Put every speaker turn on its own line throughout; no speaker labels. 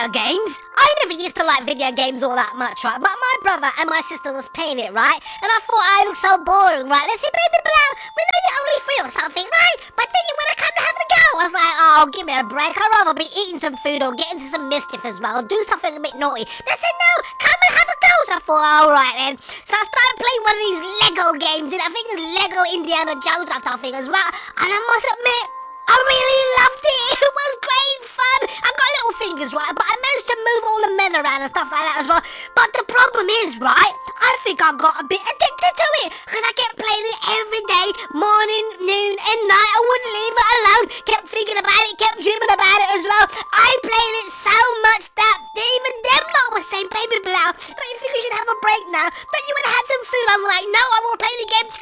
video games. I never used to like video games all that much, right? But my brother and my sister was playing it, right? And I thought I looked so boring, right? They said, baby Blau, we know you're only 3 or something, right? But then you want to come and have a go. I was like, oh, give me a break. I'd rather be eating some food or get into some mischief as well. Do something a bit naughty. They said, no, come and have a go. So I thought, alright then. So I started playing one of these Lego games, and I think it's Lego Indiana Jones or something as well. And I must admit, I really loved it. It was great fun. I got little fingers, right? But I managed to move all the men around and stuff like that as well. But the problem is, right? I think I got a bit addicted to it. Because I kept playing it every day. Morning, noon and night. I wouldn't leave it alone. Kept thinking about it. Kept dreaming about it as well. I played it so much that even them lot was saying, baby Blau, don't you think we should have a break now? Don't you want to have some food? I'm like, no, I will play the game.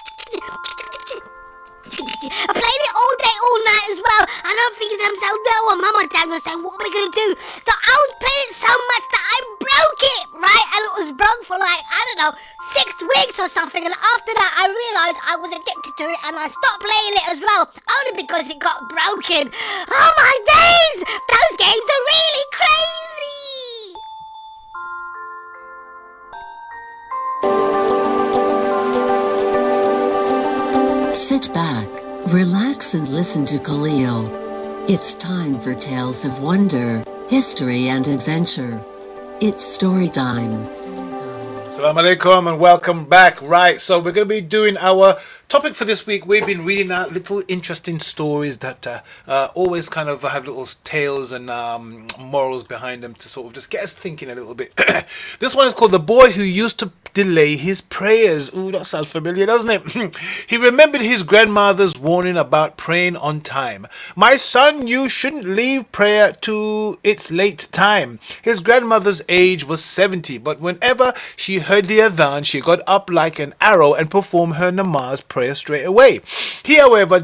I played it all day, all night as well. And I'm thinking to myself, no, and Mum and Dad were saying, what are we going to do? So I was playing it so much that I broke it, right? And it was broke for like, I don't know, 6 weeks or something. And after that, I realised I was addicted to it and I stopped playing it as well. Only because it got broken. Oh my days! Those games are really crazy!
Sit back, relax and listen to Khalil. It's time for tales of wonder, history and adventure. It's story time.
Assalamu alaikum and welcome back. Right, so we're going to be doing our topic for this week. We've been reading out little interesting stories that always kind of have little tales and morals behind them to sort of just get us thinking a little bit. This one is called The Boy Who Used to Delay His Prayers. Ooh, that sounds familiar, doesn't it? He remembered his grandmother's warning about praying on time. My son, you shouldn't leave prayer to its late time. His grandmother's age was 70, but whenever she heard the adhan, she got up like an arrow and performed her namaz prayer straight away. He, however,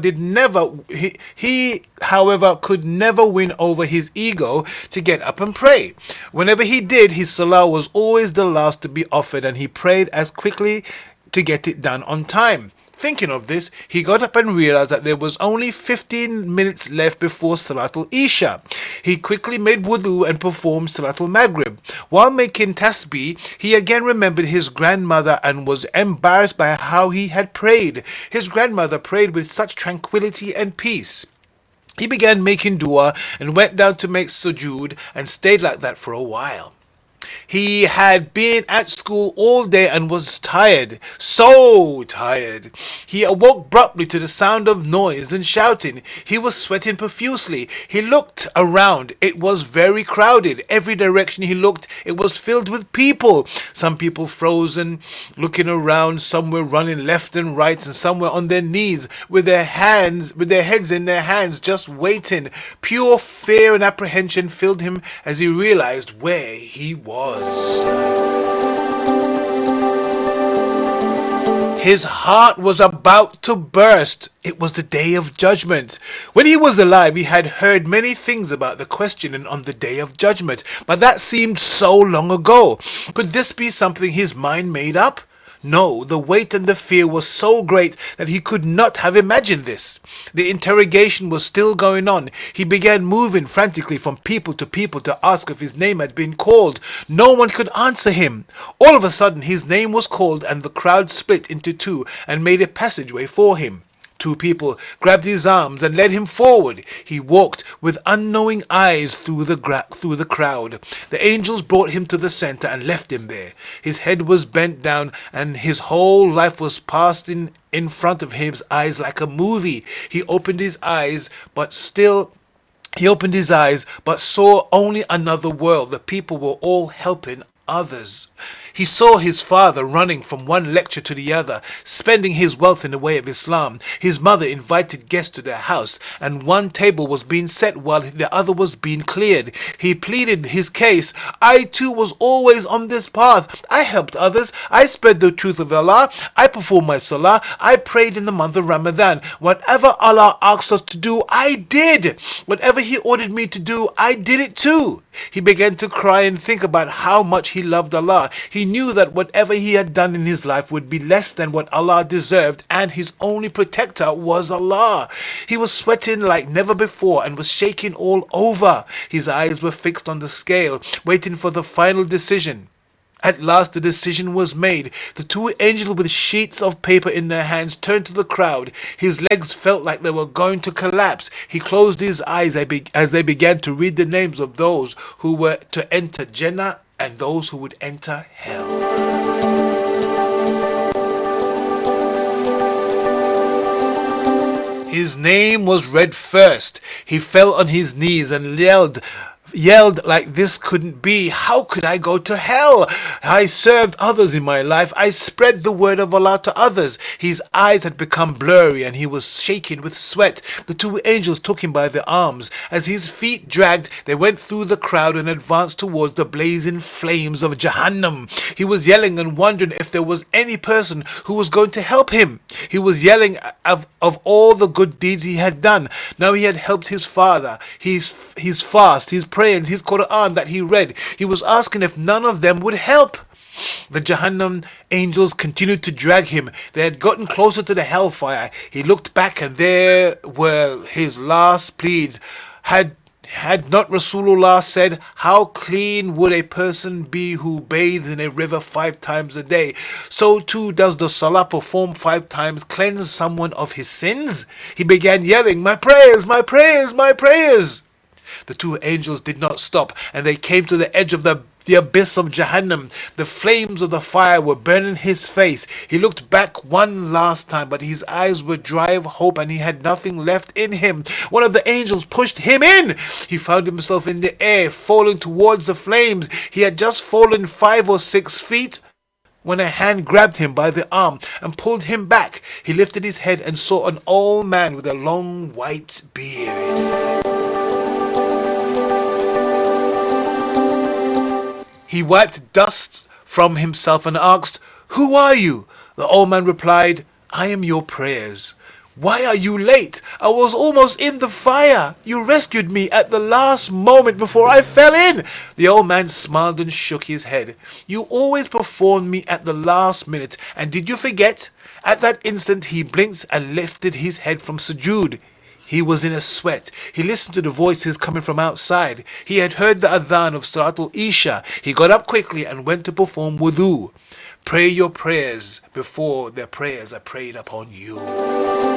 could never win over his ego to get up and pray. Whenever he did, his salah was always the last to be offered, and he prayed as quickly to get it done on time. Thinking of this, he got up and realized that there was only 15 minutes left before Salatul Isha. He quickly made wudu and performed Salatul Maghrib. While making tasbih, he again remembered his grandmother and was embarrassed by how he had prayed. His grandmother prayed with such tranquility and peace. He began making dua and went down to make sujood and stayed like that for a while. He had been at school all day and was tired, so tired. He awoke abruptly to the sound of noise and shouting. He was sweating profusely. He looked around. It was very crowded. Every direction he looked, it was filled with people. Some people frozen, looking around. Some were running left and right, and some were on their knees with their heads in their hands, just waiting. Pure fear and apprehension filled him as he realized where he was. His heart was about to burst. It was the Day of Judgment. When he was alive, he had heard many things about the questioning on the Day of Judgment, but that seemed so long ago. Could this be something his mind made up? No, the weight and the fear was so great that he could not have imagined this. The interrogation was still going on. He began moving frantically from people to ask if his name had been called. No one could answer him. All of a sudden, his name was called and the crowd split into two and made a passageway for him. 2 people grabbed his arms and led him forward. He walked with unknowing eyes through the crowd. The angels brought him to the center and left him there. His head was bent down and his whole life was passed in front of his eyes like a movie. He opened his eyes, but saw only another world. The people were all helping others. He saw his father running from one lecture to the other, spending his wealth in the way of Islam. His mother invited guests to their house, and one table was being set while the other was being cleared. He pleaded his case. I too was always on this path. I helped others. I spread the truth of Allah. I performed my salah. I prayed in the month of Ramadan. Whatever Allah asked us to do, I did. Whatever He ordered me to do, I did it too. He began to cry and think about how much he loved Allah. He knew that whatever he had done in his life would be less than what Allah deserved, and his only protector was Allah. He was sweating like never before and was shaking all over. His eyes were fixed on the scale, waiting for the final decision. At last the decision was made. The two angels with sheets of paper in their hands turned to the crowd. His legs felt like they were going to collapse. He closed his eyes as they began to read the names of those who were to enter Jannah and those who would enter hell. His name was read first. He fell on his knees and yelled like this couldn't be. How could I go to hell? I served others in my life. I spread the word of Allah to others. His eyes had become blurry and he was shaking with sweat. The two angels took him by the arms. As his feet dragged, they went through the crowd and advanced towards the blazing flames of Jahannam. He was yelling and wondering if there was any person who was going to help him. He was yelling of all the good deeds he had done. Now he had helped his father, his fast, his prayers, his Quran that he read. He was asking if none of them would help. The Jahannam angels continued to drag him. They had gotten closer to the hellfire. He looked back and there were his last pleas. Had not Rasulullah said, how clean would a person be who bathes in a river 5 times a day? So too does the salah performed 5 times cleanse someone of his sins? He began yelling, my prayers, my prayers, my prayers. The two angels did not stop, and they came to the edge of the abyss of Jahannam. The flames of the fire were burning his face. He looked back one last time, but his eyes were dry of hope and he had nothing left in him. One of the angels pushed him in. He found himself in the air, falling towards the flames. He had just fallen 5 or 6 feet when a hand grabbed him by the arm and pulled him back. He lifted his head and saw an old man with a long white beard. He wiped dust from himself and asked, who are you? The old man replied, I am your prayers. Why are you late? I was almost in the fire. You rescued me at the last moment before I fell in. The old man smiled and shook his head. You always performed me at the last minute, and did you forget? At that instant he blinked and lifted his head from sujood. He was in a sweat. He listened to the voices coming from outside. He had heard the adhan of Salatul Isha. He got up quickly and went to perform wudu. Pray your prayers before their prayers are prayed upon you.